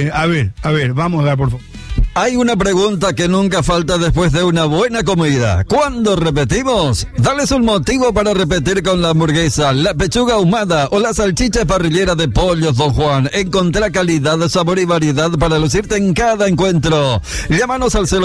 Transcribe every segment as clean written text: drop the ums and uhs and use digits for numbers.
A ver, vamos a dar, por favor. Hay una pregunta que nunca falta después de una buena comida. ¿Cuándo repetimos? Dales un motivo para repetir con la hamburguesa, la pechuga ahumada o la salchicha parrillera de Pollos Don Juan. Encontrá calidad, sabor y variedad para lucirte en cada encuentro. Llámanos al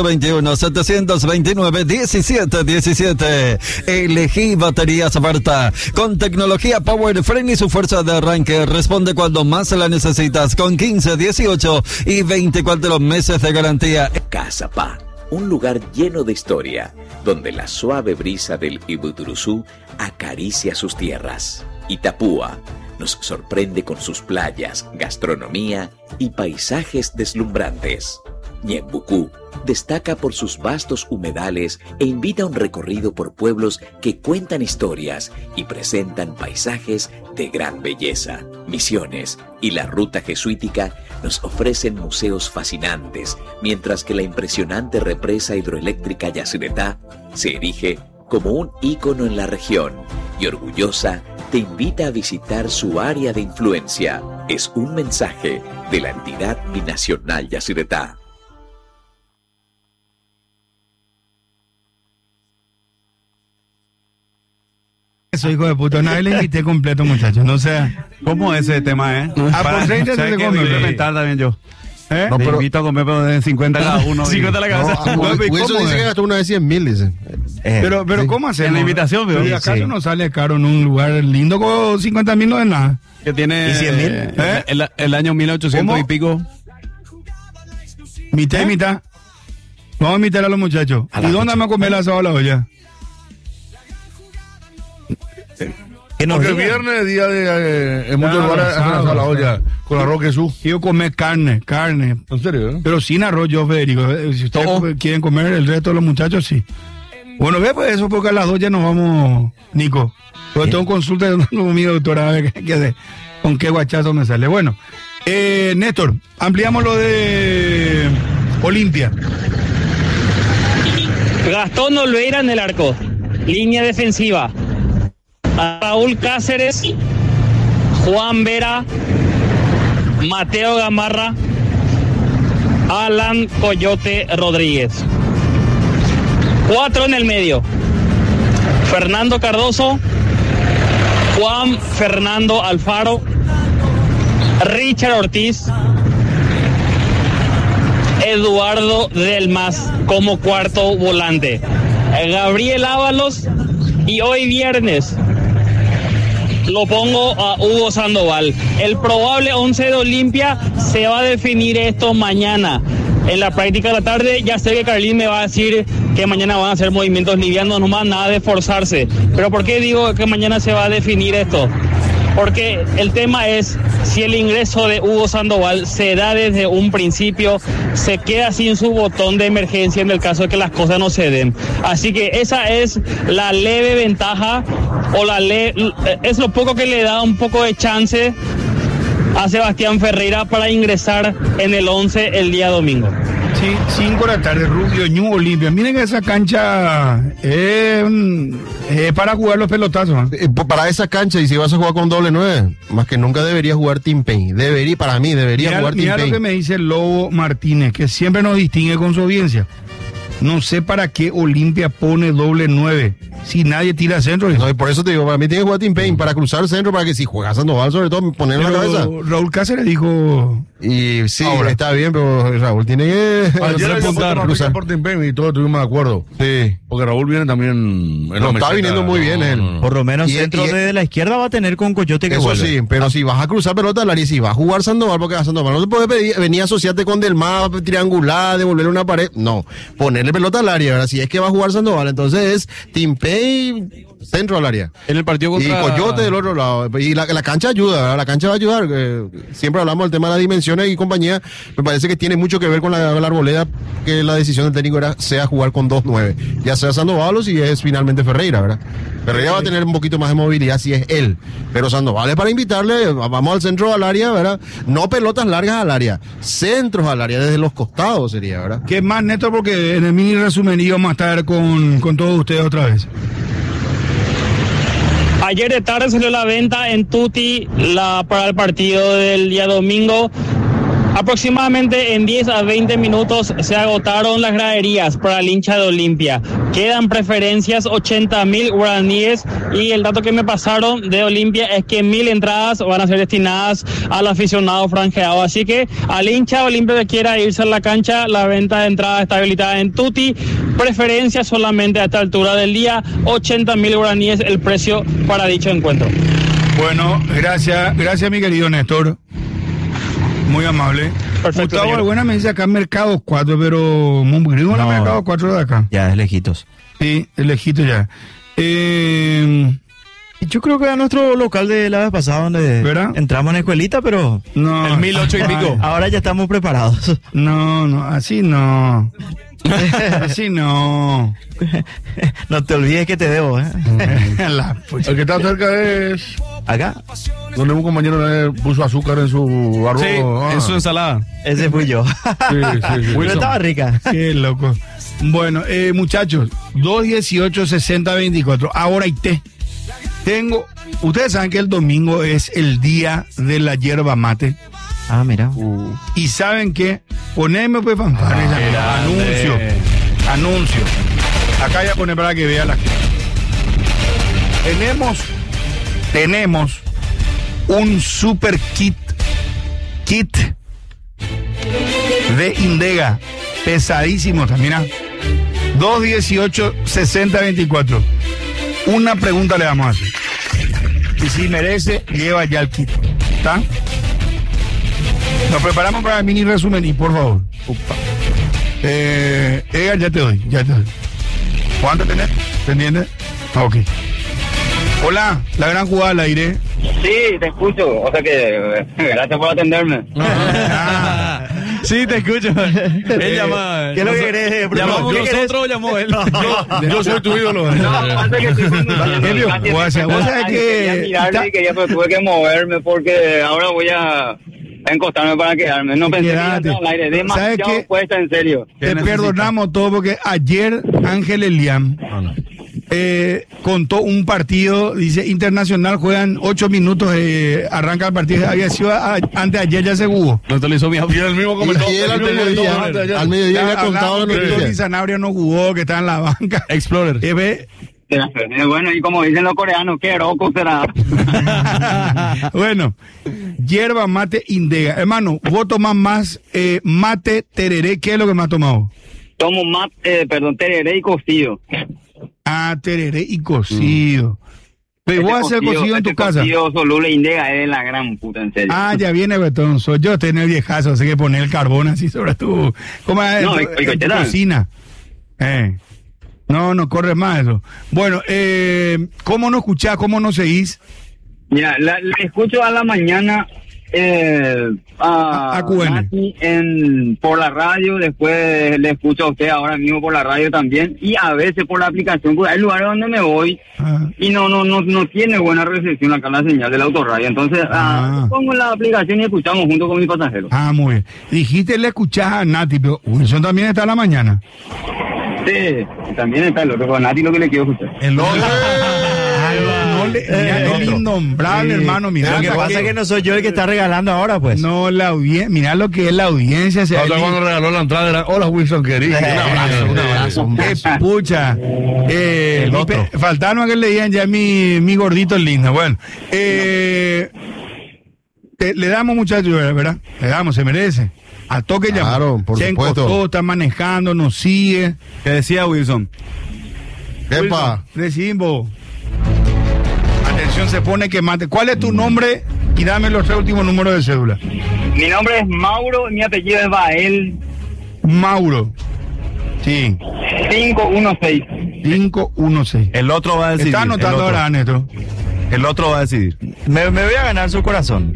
021-729-1717. Elegí baterías Abarta. Con tecnología Power Frame y su fuerza de arranque. Responde cuando más la necesitas. Con 15, 18 y 24 meses de garantía. Cazapá, un lugar lleno de historia, donde la suave brisa del Ibuturuzú acaricia sus tierras. Itapúa nos sorprende con sus playas, gastronomía y paisajes deslumbrantes. Ñembucú destaca por sus vastos humedales e invita a un recorrido por pueblos que cuentan historias y presentan paisajes de gran belleza. Misiones y la ruta jesuítica nos ofrecen museos fascinantes, mientras que la impresionante represa hidroeléctrica Yacyretá se erige como un ícono en la región y orgullosa te invita a visitar su área de influencia. Es un mensaje de la entidad binacional Yacyretá. Eso, hijo de puta, nadie le invité completo, muchachos. No sé. ¿Cómo es ese tema, Por 30 se te come. Implementar también yo. No, Te pero invito a comer, pero de 50 cada uno. 50 a la cabeza. ¿Cómo Eso dice que gastó una de 100,000, dice. Pero ¿cómo hacemos? En la invitación, veo. ¿Y acaso no sale caro en un lugar lindo con 50,000 no es nada? Que tiene... ¿Y 100,000? El año 1800 ¿Cómo? y pico. Mitad y mitad. Vamos a invitar a los muchachos. ¿Y dónde vamos a comer la asado a la olla? Porque el viernes, día de... en muchos lugares hacen asado a la olla, con arroz Jesús. Quiero comer carne. ¿En serio? Pero sin arroz, yo, Federico. Si ustedes quieren comer, el resto de los muchachos, sí. Bueno, ve pues eso, porque a las 2 ya nos vamos, Nico. Yo tengo consulta con mi doctora, a ver con qué guachazo me sale. Bueno, Néstor, ampliamos lo de Olimpia. Gastón Olveira en el arco. Línea defensiva. Raúl Cáceres, Juan Vera, Mateo Gamarra, Alan Coyote Rodríguez. 4 en el medio. Fernando Cardoso, Juan Fernando Alfaro, Richard Ortiz, Eduardo Delmas como cuarto volante. Gabriel Ábalos y hoy viernes lo pongo a Hugo Sandoval. El probable 11 de Olimpia se va a definir esto mañana. En la práctica de la tarde ya sé que Carlín me va a decir que mañana van a hacer movimientos livianos, nomás nada de esforzarse. Pero ¿por qué digo que mañana se va a definir esto? Porque el tema es si el ingreso de Hugo Sandoval se da desde un principio, se queda sin su botón de emergencia en el caso de que las cosas no se den. Así que esa es la leve ventaja o es lo poco que le da un poco de chance a Sebastián Ferreira para ingresar en el 11 el día domingo. Sí, 5 de la tarde, Rubio, Ñu, Olimpia. Miren que esa cancha es para jugar los pelotazos. Para esa cancha, y si vas a jugar con doble 9, más que nunca debería jugar Team Pain. Para mí, debería jugar Team Pain. Mira lo que me dice el Lobo Martínez, que siempre nos distingue con su audiencia. No sé para qué Olimpia pone doble 9 si nadie tira centro. No, y por eso te digo, para mí tiene que jugar Team Pain, para cruzar el centro, para que si juegas Sandoval, sobre todo, ponerlo en la cabeza. Raúl Cáceres dijo... Y sí, ahora está bien, pero Raúl tiene que cruzar por Team Pain y todos estuvimos de acuerdo. Sí. Porque Raúl viene también... No, está viniendo muy bien él. Por lo menos centro de la izquierda va a tener con Coyote que eso vuelve. Sí, pero si vas a cruzar pelota al área y si vas a jugar Sandoval, porque a Sandoval no te puedes venir a asociarte con Delmas, triangular, devolverle una pared. No, ponerle pelota al área, ¿verdad? Si es que va a jugar Sandoval, entonces es Team Pain, centro al área. En el partido contra... Y Coyote del otro lado. Y la cancha ayuda, ¿verdad? La cancha va a ayudar. Siempre hablamos del tema de las dimensiones y compañía. Me parece que tiene mucho que ver con la Arboleda, que la decisión del técnico sea jugar con 2-9. Ya sea Sandoval o si es finalmente Ferreira, ¿verdad? Ferreira va a tener un poquito más de movilidad si es él. Pero Sandoval es para invitarle, vamos al centro al área, ¿verdad? No pelotas largas al área, centros al área, desde los costados sería, ¿verdad? ¿Qué más, Néstor? Porque en el mini resumen íbamos a estar con todos ustedes otra vez. Ayer de tarde salió la venta en Tuti para el partido del día domingo. Aproximadamente en 10 a 20 minutos se agotaron las graderías para el hincha de Olimpia. Quedan preferencias 80.000 guaraníes y el dato que me pasaron de Olimpia es que 1.000 entradas van a ser destinadas al aficionado franjeado. Así que al hincha de Olimpia que quiera irse a la cancha, la venta de entradas está habilitada en Tuti. Preferencias solamente a esta altura del día, 80.000 guaraníes el precio para dicho encuentro. Bueno, gracias mi querido Néstor. Muy amable. Perfecto, Gustavo señor. Alguna me dice acá Mercado 4, pero muy gringo la No. Mercado 4 de acá. Ya es lejitos. Sí, el lejito ya. Yo creo que era nuestro local de la vez pasada donde ¿Verdad? entramos en escuelita, pero No. el 1008 y pico. Ahora ya estamos preparados. No, así no. Así no. No te olvides que te debo, ¿eh? La pucha. El que está cerca es Acá, donde un compañero puso azúcar en su arroz. Sí, en su ensalada. Ese fui yo. sí. Pero estaba rica. Qué loco. Bueno, muchachos, 218-6024. Ahora y ustedes saben que el domingo es el día de la yerba mate. Ah, mira. Y saben que poneme pues fanfarria, anuncio. Acá voy a poner para que vea la gente. Tenemos un super kit de Indega, pesadísimo también. 218-6024. Una pregunta le vamos a hacer. Y si merece, lleva ya el kit. ¿Está? Nos preparamos para el mini resumen y por favor. Edgar, ya te doy. ¿Cuánto tenés? ¿Te entiendes? Ok. Hola, la gran jugada al aire. Sí, te escucho. O sea que gracias por atenderme. Sí, te escucho. Él llama. ¿Qué es lo que querés? ¿Llamamos nosotros o llamó él? Yo soy tu ídolo. No, pasa que estoy conduciendo. Vos sabés que Quería mirarle y quería, pero tuve que moverme porque ahora voy a encostarme para quedarme. No pensé que iba a Quédate. estar al aire. Demasiado ¿Sabes qué? puesta, en serio. te perdonamos todo porque ayer Ángel Eliam contó un partido, dice Internacional, juegan 8 minutos, arranca el partido, había sido antes de ayer, ya se jugó. No te lo hizo mi Y el mismo comentó. Y él al mediodía le ha contado la que noticia. Sanabria no jugó, que está en la banca. Explorer. Bueno, y como dicen los coreanos, qué roco será. Bueno, yerba mate Indega. Hermano, vos tomás más mate tereré, ¿qué es lo que más has tomado? Tomo tereré y cocido. Ah, tereré y cocido. Pero vos haces cocido en tu casa. Cocido Solule Indega es la gran puta, en serio. Ah, ya viene, Betón. Soy yo, tener viejazo, así que poner el carbón así sobre tu... ¿Cómo es? No, En tu cocina. No corre más eso. Bueno, ¿cómo no escuchás, cómo no seguís? Mira, la escucho a la mañana a QN. Nati por la radio, después le escucho a usted ahora mismo por la radio también, y a veces por la aplicación, porque hay lugares donde me voy y no tiene buena recepción acá la señal del autorradio, entonces pongo la aplicación y escuchamos junto con mis pasajeros. Ah, muy bien. Dijiste le escuchás a Nati, pero Wilson también está a la mañana. Sí, también está el otro, con Nati lo que le quiero escuchar. El otro. Mira, el innombrable, hermano. Mira, Lo que pasa es que no soy yo el que está regalando ahora, pues. No, la audiencia. Mira lo que es la audiencia. Cuando regaló la entrada era, hola Wilson, querido. Un abrazo. Escucha. Faltaron a que le digan ya mi gordito lindo. Bueno. Le damos, muchachos, ¿verdad? Le damos, se merece. A toque ya. Claro, por se supuesto. encostó, está manejando, nos sigue. ¿Qué decía Wilson? Epa. Recibimos. Atención, se pone que mate. ¿Cuál es tu nombre? Y dame los 3 últimos números de cédula. Mi nombre es Mauro y mi apellido es Bael. Mauro. Sí. 516. 516. El otro va a decidir. Está anotando ahora, Néstor. El otro va a decidir. Me voy a ganar su corazón.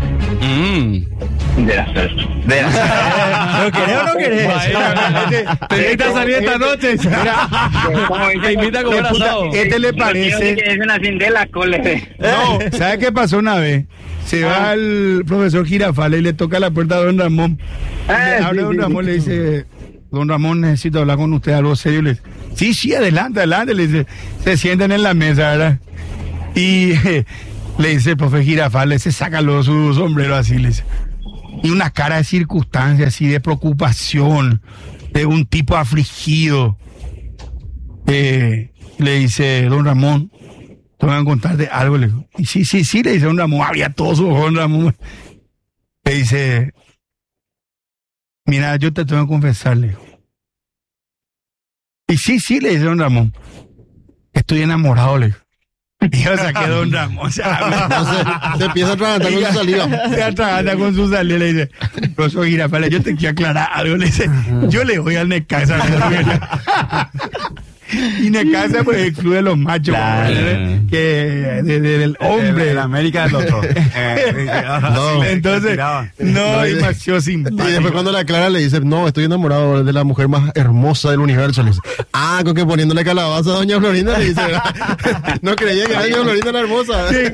De la suerte. ¿Lo querés o no querés? Te invita a salir esta noche. Te invita a comer asado. ¿Qué te le parece? Que es una cindela, cole. No, ¿sabes qué pasó una vez? Se va el profesor Girafales y le toca la puerta a don Ramón. Habla don Ramón, le dice, don Ramón, necesito hablar con usted algo serio. Le dice, sí, adelante, le dice, se sienten en la mesa, ¿verdad? Y le dice el profe Girafales, se saca su sombrero así, le dice, y una cara de circunstancia, así de preocupación, de un tipo afligido. Le dice, don Ramón, te voy a contarte algo. Le dijo. Y sí, le dice don Ramón, había todos sus ojos, don Ramón. Le dice, mira, yo te tengo que confesar, le dijo. Y sí, le dice don Ramón, estoy enamorado, le dijo. Y yo saqué don Ramón. Se empieza a atragantar con su saliva. Se atraganta con su saliva, le dice, profesor Girafales, yo te quiero aclarar algo, le dice, yo le voy al Necaxa. Y Necaxa, pues, el club de los machos, claro. Que del hombre. De la América del otro. No, entonces, no, demasiado simpático. Y después cuando la Clara le dice, no, estoy enamorado de la mujer más hermosa del universo, le dice, con que poniéndole calabaza a doña Florinda, le dice, no creía que doña Florinda era hermosa. Sí,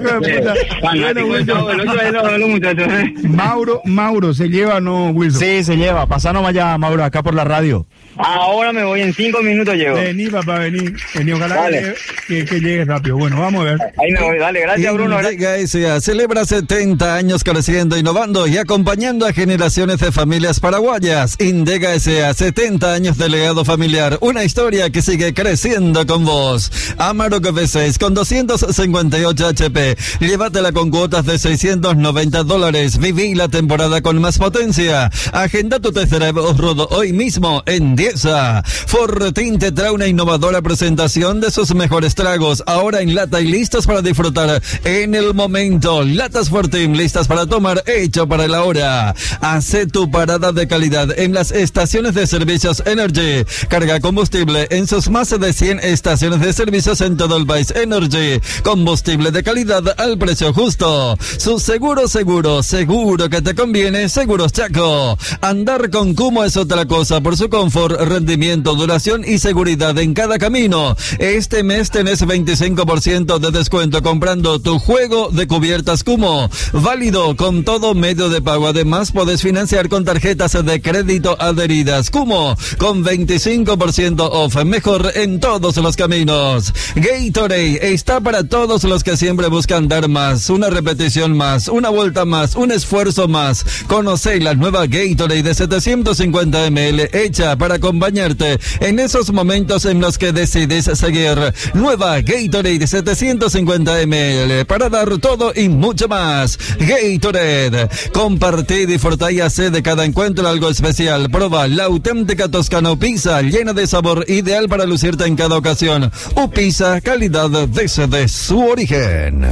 Mauro, ¿se lleva o no, Wilson? Sí, se lleva. Pasanos allá, Mauro, acá por la radio. Ahora me voy, en 5 minutos llego. Vení, papá, vení, ojalá que llegue rápido. Bueno, vamos a ver. Ahí me voy, dale, gracias, Bruno. Indega S.A. celebra 70 años creciendo, innovando y acompañando a generaciones de familias paraguayas. Indega S.A. 70 años de legado familiar, una historia que sigue creciendo con vos. Amarok V6 con 258 HP, llévatela con cuotas de $690. Viví la temporada con más potencia. Agenda tu test drive off-road hoy mismo en Dieza. Fortin te trae una innovadora presentación de sus mejores tragos, ahora en lata y listos para disfrutar en el momento. Latas Fortin, listas para tomar, hecho para la hora. Hace tu parada de calidad en las estaciones de servicios Energy. Carga combustible en sus más de 100 estaciones de servicios en todo el país. Energy, combustible de calidad al precio justo. Su seguro que te conviene. Seguros Chaco. Andar con Kumo es otra cosa por su confort, rendimiento, duración y seguridad en cada camino. Este mes tenés 25% de descuento comprando tu juego de cubiertas Kumo. Válido con todo medio de pago. Además, podés financiar con tarjetas de crédito adheridas. Kumo con 25% off. Mejor en todos los caminos. Gatorade está para todos los que siempre buscan dar más. Una repetición más, una vuelta más, un esfuerzo más. Conocé la nueva Gatorade de 750 ml hecha para acompañarte en esos momentos en los que decides seguir. Nueva Gatorade de 750 ml para dar todo y mucho más. Gatorade, compartid, disfrutá y hacé de cada encuentro algo especial. Proba la auténtica Toscana Upisa, llena de sabor, ideal para lucirte en cada ocasión. Upisa, calidad desde su origen.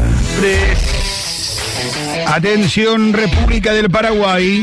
Atención, República del Paraguay.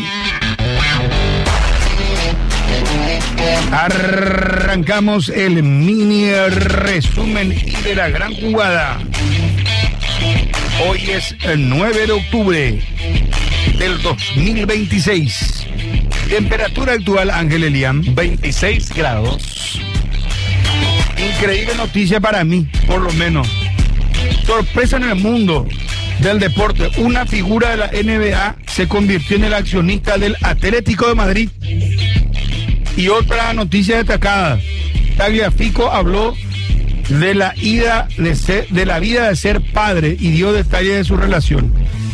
Arrancamos el mini resumen de la gran jugada. Hoy es el 9 de octubre del 2026. Temperatura actual, Ángel Elian, 26 grados. Increíble noticia para mí, por lo menos. Sorpresa en el mundo del deporte. Una figura de la NBA se convirtió en el accionista del Atlético de Madrid. Y otra noticia destacada. Tagliafico habló de la vida de ser padre y dio detalles de su relación.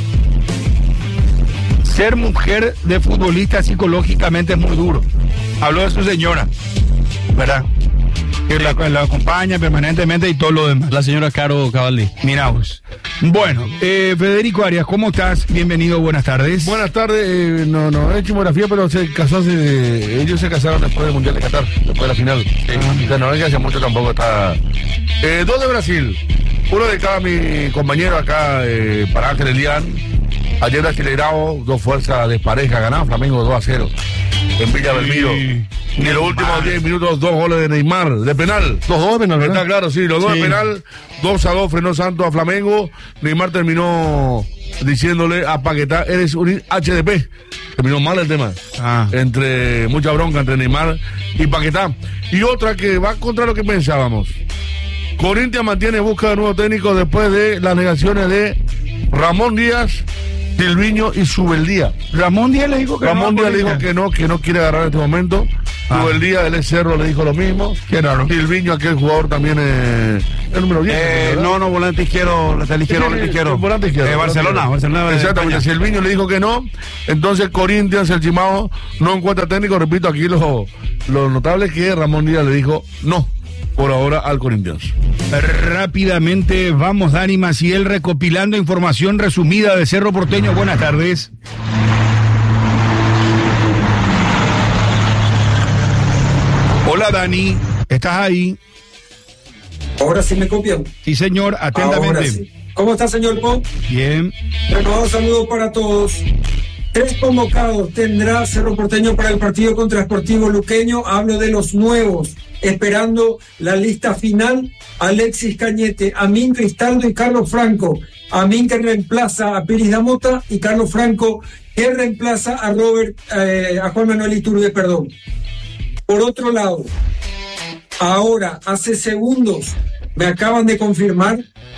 Ser mujer de futbolista psicológicamente es muy duro. Habló de su señora, ¿verdad? Que la acompaña permanentemente y todo lo demás. La señora Caro Cavalli. Mira vos. Bueno, Federico Arias, ¿cómo estás? Bienvenido, buenas tardes. Buenas tardes, no he hecho demografía, pero ellos se casaron después del Mundial de Qatar, después de la final. O sea, no es que hace mucho tampoco está. Dos de Brasil, uno de cada mi compañero acá, para Ángel Elian. Ayer Brasileirao, dos fuerzas de pareja, ganaron Flamengo 2-0 en Villa Belmiro. Y en los últimos 10 minutos, 2 goles de Neymar, de penal. Los dos de penal, ¿verdad? Está claro, sí, los dos de penal, 2-2 frenó Santos a Flamengo. Neymar terminó diciéndole a Paquetá, eres un HDP. Terminó mal el tema. Entre mucha bronca entre Neymar y Paquetá. Y otra que va contra lo que pensábamos. Corinthians mantiene busca de nuevo técnico después de las negaciones de Ramón Díaz, Silviño y Subeldía. Ramón Díaz le dijo que no quiere agarrar en este momento. Rubén Díaz del Cerro le dijo lo mismo. Qué raro. Silviño, aquel jugador también el número 10. No, volante izquierdo, lateral izquierdo, volante izquierdo. Barcelona. Exactamente, Silviño le dijo que no. Entonces Corinthians, el Chimao, no encuentra técnico. Repito, aquí lo notable es que Ramón Díaz le dijo no, por ahora, al Corinthians. Rápidamente vamos, Dani Maciel, recopilando información resumida de Cerro Porteño. Buenas tardes. Hola, Dani, ¿estás ahí? Ahora sí me copian. Sí, señor, atentamente. Sí. ¿Cómo está, señor Pop? Bien. Renovado saludo para todos. 3 convocados tendrá Cerro Porteño para el partido contra Sportivo Luqueño. Hablo de los nuevos, esperando la lista final. Alexis Cañete, Amin Cristaldo y Carlos Franco. Amin, que reemplaza a Piris Damota, y Carlos Franco, que reemplaza a Juan Manuel Iturbe, perdón. Por otro lado, ahora, hace segundos, me acaban de confirmar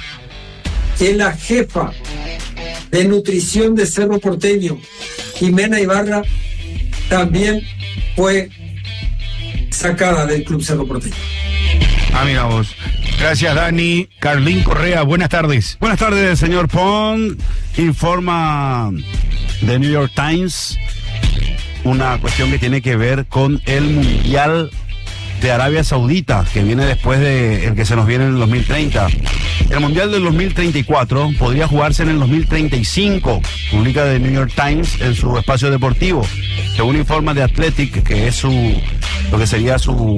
que la jefa de nutrición de Cerro Porteño, Jimena Ibarra, también fue sacada del Club Cerro Porteño. Mira vos. Gracias, Dani. Carlín Correa, buenas tardes. Buenas tardes, señor Pong. Informa The New York Times una cuestión que tiene que ver con el Mundial de Arabia Saudita, que viene después de el que se nos viene en el 2030. El Mundial del 2034 podría jugarse en el 2035, publica The New York Times en su espacio deportivo. Según informa de Athletic, que es lo que sería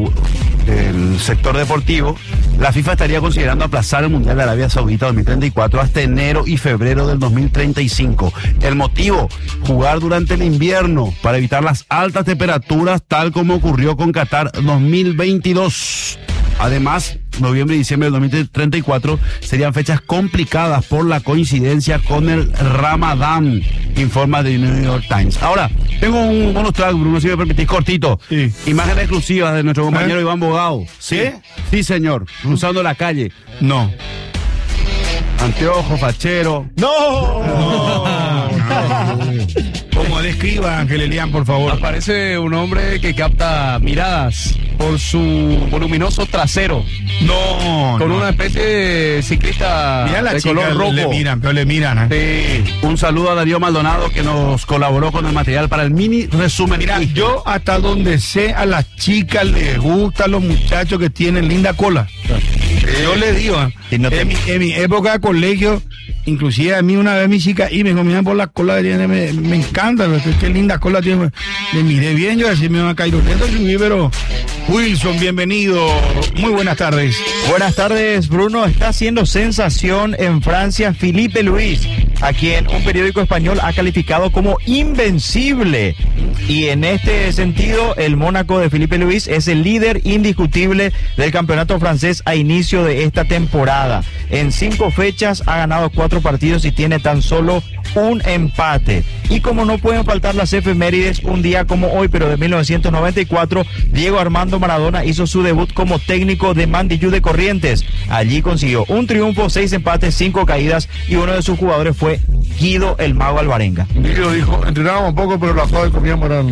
el sector deportivo, la FIFA estaría considerando aplazar el Mundial de Arabia Saudita 2034 hasta enero y febrero del 2035. El motivo, jugar durante el invierno para evitar las altas temperaturas, tal como ocurrió con Qatar 2022. Además, noviembre y diciembre del 2034 serían fechas complicadas por la coincidencia con el Ramadán, informa The New York Times. Ahora, tengo un bonus track, Bruno, si me permitís, cortito. Sí. Imágenes exclusivas de nuestro compañero Iván Bogado. ¿Sí? Sí, señor. Cruzando la calle. No. Anteojo, fachero. ¡No! Como describa, Ángel Elian, por favor. Aparece un hombre que capta miradas por su voluminoso trasero. Con una especie de ciclista de color rojo. Le miran. Sí. Un saludo a Darío Maldonado, que nos colaboró con el material para el mini resumen. Mira, yo hasta donde sé, a las chicas les gustan los muchachos que tienen linda cola. Yo les digo, en mi época de colegio, inclusive a mí una vez mi chica y me dijo, mira, por la cola me encanta, qué linda cola tiene. Le miré bien, yo así me van a caer los dedos, pero Wilson, bienvenido, muy buenas tardes. Buenas tardes, Bruno. Está haciendo sensación en Francia Filipe Luis, a quien un periódico español ha calificado como invencible. Y en este sentido, el Mónaco de Filipe Luis es el líder indiscutible del campeonato francés a inicio de esta temporada. En 5 fechas ha ganado 4 partidos y tiene tan solo un empate. Y como no pueden faltar las efemérides, un día como hoy, pero de 1994, Diego Armando Maradona hizo su debut como técnico de Mandillú de Corrientes. Allí consiguió un triunfo, 6 empates, 5 caídas, y uno de sus jugadores fue Guido el Mago Alvarenga. Guido dijo, entrenábamos poco, pero las cosas comíamos eran...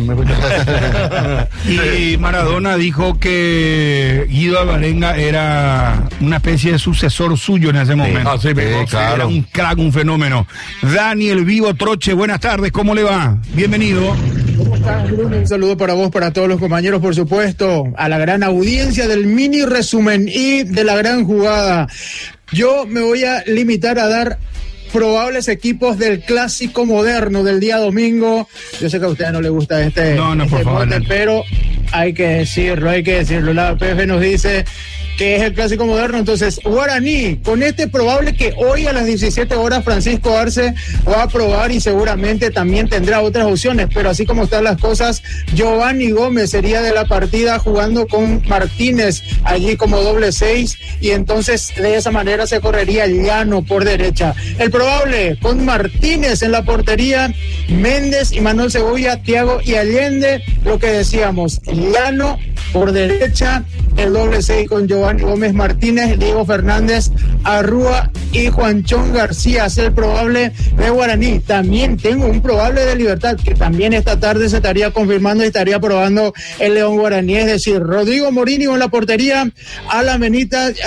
Y Maradona dijo que Guido Alvarenga era una especie de sucesor suyo en ese momento. Claro. Era un crack, un fenómeno. Daniel Vivo Troche, buenas tardes, ¿cómo le va? Bienvenido. ¿Cómo estás, Bruno? Un saludo para vos, para todos los compañeros, por supuesto, a la gran audiencia del mini resumen y de la gran jugada. Yo me voy a limitar a dar probables equipos del clásico moderno del día domingo. Yo sé que a ustedes no les gusta este por favor, bote, pero hay que decirlo. La PF nos dice que es el clásico moderno. Entonces, Guaraní, con este probable que hoy a las 17 horas Francisco Arce va a probar y seguramente también tendrá otras opciones, pero así como están las cosas, Giovanni Gómez sería de la partida jugando con Martínez allí como doble 6, y entonces de esa manera se correría Llano por derecha. El probable con Martínez en la portería, Méndez y Manuel Segovia, Thiago y Allende, lo que decíamos, Llano por derecha, el doble 6 con Giovanni Gómez, Martínez, Diego Fernández, Arrúa y Juanchón García es el probable de Guaraní. También tengo un probable de Libertad, que también esta tarde se estaría confirmando y estaría probando el León Guaraní, es decir, Rodrigo Morini en la portería, Alan Benítez,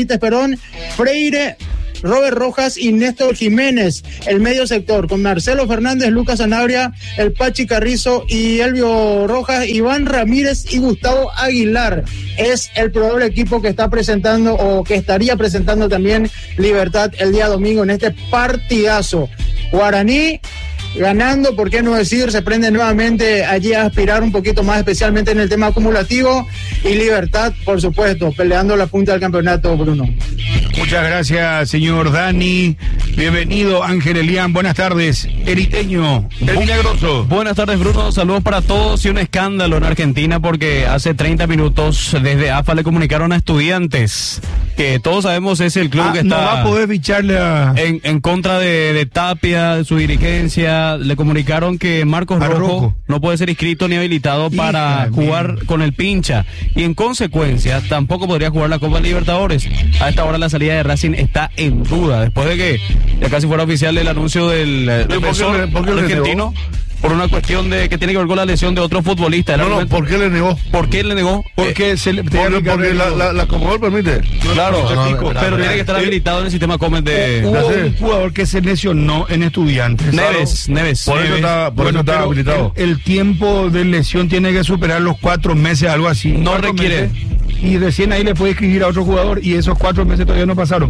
Freire, Robert Rojas y Néstor Jiménez, el medio sector, con Marcelo Fernández, Lucas Sanabria, el Pachi Carrizo y Elvio Rojas, Iván Ramírez y Gustavo Aguilar. Es el probable equipo que está presentando o que estaría presentando también Libertad el día domingo en este partidazo. Guaraní ganando, por qué no decir, se prende nuevamente allí a aspirar un poquito más, especialmente en el tema acumulativo, y Libertad, por supuesto, peleando la punta del campeonato, Bruno. Muchas gracias, señor Dani. Bienvenido, Ángel Elián. Buenas tardes, Eriteño, el Milagroso. Buenas tardes, Bruno. Saludos para todos. Y un escándalo en Argentina porque hace 30 minutos desde AFA le comunicaron a Estudiantes, que todos sabemos es el club que está... No va a poder ficharle en contra de Tapia, de su dirigencia. Le comunicaron que Marcos Rojo no puede ser inscrito ni habilitado para jugar con el Pincha, y en consecuencia tampoco podría jugar la Copa Libertadores. A esta hora la salida de Racing está en duda, después de que ya casi fuera oficial el anuncio del defensor argentino, por una cuestión de que tiene que ver con la lesión de otro futbolista. ¿Por qué le negó? ¿Por qué le negó? Porque porque la Comebol permite. Claro, pero tiene que estar habilitado en el sistema Comet de... Hubo un jugador que se lesionó en Estudiantes. Neves. Por eso está habilitado. El tiempo de lesión tiene que superar los 4 meses, algo así. No requiere. Y recién ahí le puede escribir a otro jugador, y esos 4 meses todavía no pasaron.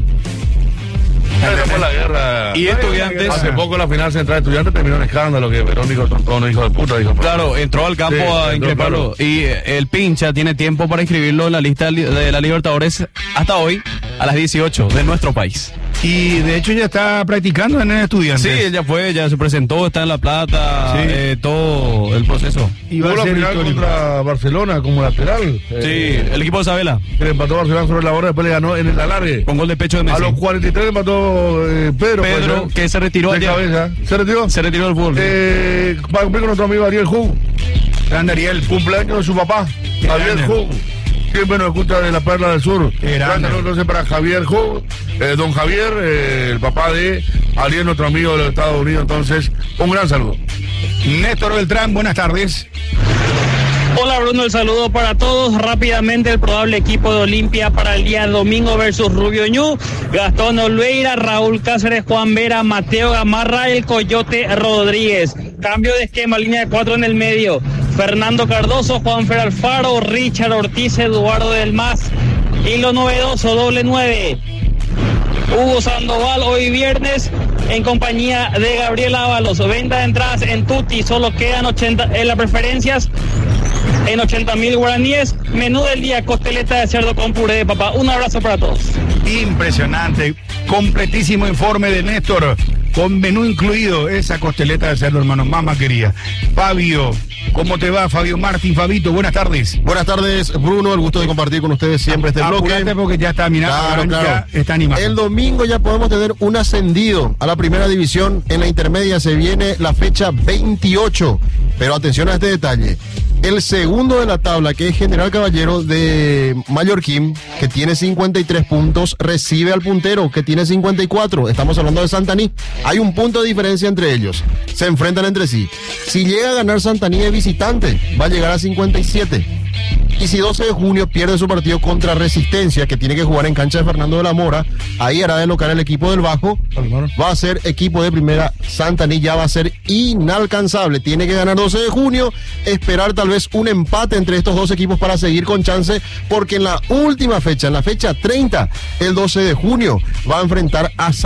Fue la guerra. Y Estudiantes, hace poco la final central de Estudiantes terminó en escándalo, que Verónico Troncón, hijo de puta, dijo. Claro, entró al campo a increparlo. Claro. Y el Pincha tiene tiempo para inscribirlo en la lista de la Libertadores hasta hoy a las 18 de nuestro país. Y de hecho ya está practicando en el Estudiantes. Sí, él ya se presentó, está en La Plata, todo el proceso. Y va a ser final contra Barcelona como lateral. Sí, el equipo de Isabela. Que le empató Barcelona sobre la hora, después le ganó en el alargue. Con gol de pecho de Messi. A los 43 le empató Pedro, que se retiró de cabeza. ¿Se retiró? Se retiró del fútbol. Va a cumplir con nuestro amigo Ariel Hug. Grande Ariel. Cumpleaños de su papá, Ariel Hug. Siempre nos escucha de la Perla del Sur. Entonces para Javier Hug, don Javier, el papá de Ariel, nuestro amigo de los Estados Unidos. Entonces, un gran saludo. Néstor Beltrán, buenas tardes. Hola Bruno, el saludo para todos. Rápidamente el probable equipo de Olimpia para el día domingo versus Rubio Ñu: Gastón Olveira, Raúl Cáceres, Juan Vera, Mateo Gamarra, el Coyote Rodríguez. Cambio de esquema, línea de 4 en el medio: Fernando Cardoso, Juan Fer Alfaro, Richard Ortiz, Eduardo del Mas. Y lo novedoso, doble 9: Hugo Sandoval hoy viernes en compañía de Gabriel Ábalos. Venta de entradas en Tutti, solo quedan 80 en las preferencias, en 80.000 guaraníes. Menú del día: costeleta de cerdo con puré de papa. Un abrazo para todos. Impresionante, completísimo informe de Néstor, con menú incluido, esa costeleta de cerdo, hermano, mamá quería. Fabio, ¿cómo te va, Fabio Martín? Fabito, buenas tardes. Buenas tardes, Bruno, el gusto de compartir con ustedes siempre este bloque. Porque ya está mirando, claro. Está animado. El domingo ya podemos tener un ascendido a la primera división. En la intermedia se viene la fecha 28, pero atención a este detalle. El segundo de la tabla, que es General Caballero de Mallorquín, que tiene 53 puntos, recibe al puntero, que tiene 54. Estamos hablando de Santaní. Hay un punto de diferencia entre ellos. Se enfrentan entre sí. Si llega a ganar Santaní de visitante, va a llegar a 57. Y si 12 de junio pierde su partido contra Resistencia, que tiene que jugar en cancha de Fernando de la Mora, ahí hará de local el equipo del Bajo. Va a ser equipo de primera. Santaní ya va a ser inalcanzable. Tiene que ganar 12 de junio, esperar tal vez un empate entre estos dos equipos para seguir con chance, porque en la última fecha, en la fecha 30, el 12 de junio, va a enfrentar a